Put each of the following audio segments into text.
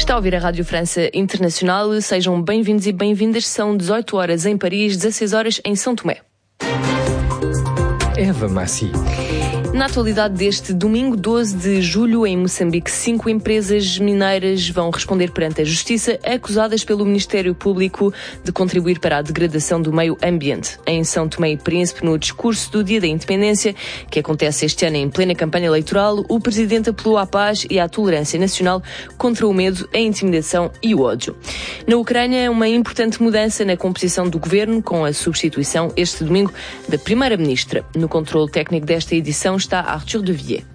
Está a ouvir a Rádio França Internacional. Sejam bem-vindos e bem-vindas. São 18 horas em Paris, 16 horas em São Tomé. Eva Massi. Na atualidade deste domingo, 12 de julho, em Moçambique, 5 empresas mineiras vão responder perante a Justiça, acusadas pelo Ministério Público de contribuir para a degradação do meio ambiente. Em São Tomé e Príncipe, no discurso do Dia da Independência, que acontece este ano em plena campanha eleitoral, o Presidente apelou à paz e à tolerância nacional contra o medo, a intimidação e o ódio. Na Ucrânia, uma importante mudança na composição do governo, com a substituição este domingo da Primeira-Ministra. No controle técnico desta edição está Arthur de Villiers.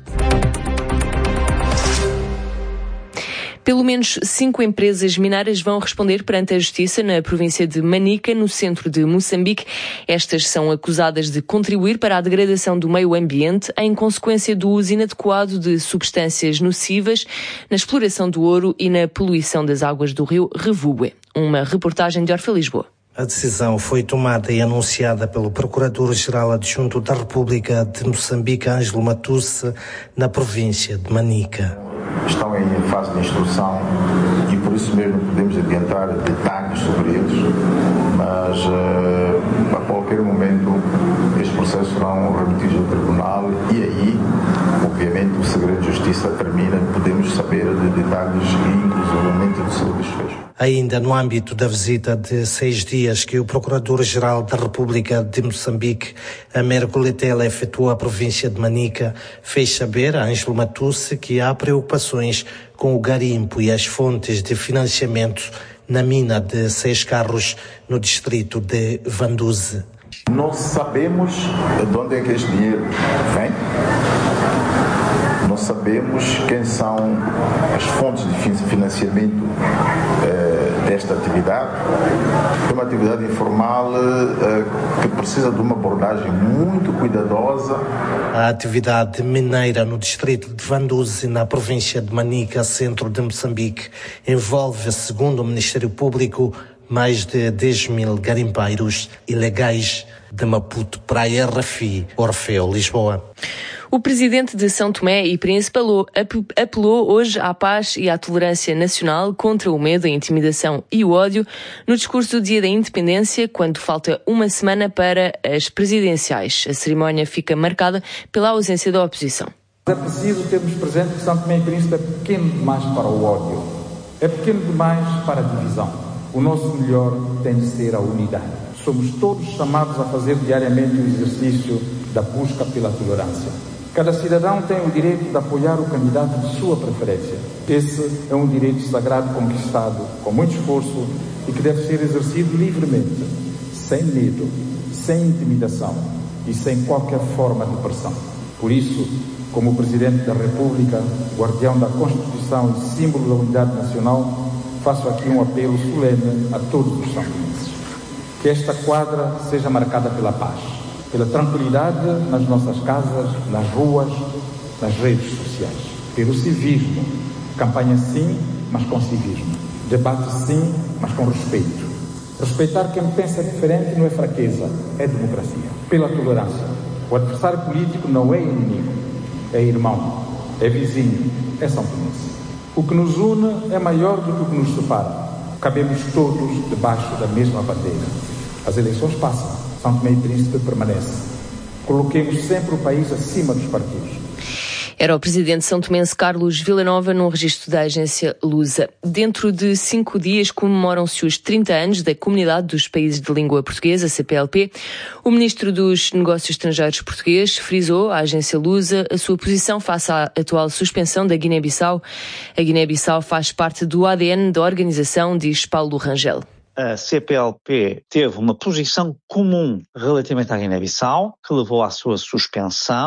Pelo menos 5 empresas mineiras vão responder perante a Justiça na província de Manica, no centro de Moçambique. Estas são acusadas de contribuir para a degradação do meio ambiente em consequência do uso inadequado de substâncias nocivas na exploração do ouro e na poluição das águas do rio Revugue. Uma reportagem de Orfa Lisboa. A decisão foi tomada e anunciada pelo Procurador-Geral Adjunto da República de Moçambique, Ângelo Matusse, na província de Manica. Estão em fase de instrução e por isso mesmo podemos adiantar detalhes sobre eles, mas a qualquer momento estes processos serão remetidos ao tribunal e aí, obviamente, o segredo de justiça termina, podemos saber de detalhes e inclusivamente do seu desfecho. Ainda no âmbito da visita de 6 dias que o Procurador-Geral da República de Moçambique, Américo Letela, efetuou à província de Manica, fez saber a Ângelo Matusse que há preocupações com o garimpo e as fontes de financiamento na mina de 6 carros no distrito de Vanduze. Não sabemos de onde é que este dinheiro vem. Não sabemos quem são as fontes de financiamento desta atividade. É uma atividade informal que precisa de uma abordagem muito cuidadosa. A atividade mineira no distrito de Vanduze, na província de Manica, centro de Moçambique, envolve, segundo o Ministério Público, mais de 10 mil garimpeiros ilegais. De Maputo para a RFI, Orfeu, Lisboa. O presidente de São Tomé e Príncipe apelou hoje à paz e à tolerância nacional contra o medo, a intimidação e o ódio no discurso do Dia da Independência, quando falta uma semana para as presidenciais. A cerimónia fica marcada pela ausência da oposição. É preciso termos presente que São Tomé e Príncipe é pequeno demais para o ódio, é pequeno demais para a divisão. O nosso melhor tem de ser a unidade. Somos todos chamados a fazer diariamente o exercício da busca pela tolerância. Cada cidadão tem o direito de apoiar o candidato de sua preferência. Esse é um direito sagrado conquistado com muito esforço e que deve ser exercido livremente, sem medo, sem intimidação e sem qualquer forma de pressão. Por isso, como Presidente da República, guardião da Constituição e símbolo da unidade nacional, faço aqui um apelo solene a todos os são-tomenses. Que esta quadra seja marcada pela paz, pela tranquilidade nas nossas casas, nas ruas, nas redes sociais. Pelo civismo. Campanha sim, mas com civismo. Debate sim, mas com respeito. Respeitar quem pensa diferente não é fraqueza, é democracia. Pela tolerância. O adversário político não é inimigo, é irmão, é vizinho, é São Tomense. O que nos une é maior do que o que nos separa. Cabemos todos debaixo da mesma bandeira. As eleições passam, São Tomé e Príncipe permanece. Coloquemos sempre o país acima dos partidos. Era o presidente são-tomense Carlos Villanova num registro da agência Lusa. Dentro de 5 dias comemoram-se os 30 anos da Comunidade dos Países de Língua Portuguesa, CPLP. O ministro dos Negócios Estrangeiros português frisou à agência Lusa a sua posição face à atual suspensão da Guiné-Bissau. A Guiné-Bissau faz parte do ADN da organização, diz Paulo Rangel. A CPLP teve uma posição comum relativamente à Guiné-Bissau, que levou à sua suspensão.